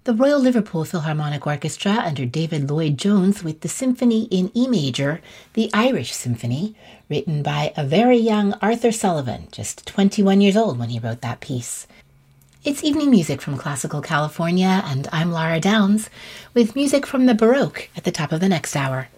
The Royal Liverpool Philharmonic Orchestra under David Lloyd-Jones with the Symphony in E major, the Irish Symphony, written by a very young Arthur Sullivan, just 21 years old when he wrote that piece. It's evening music from Classical California, and I'm Lara Downs, with music from the Baroque at the top of the next hour.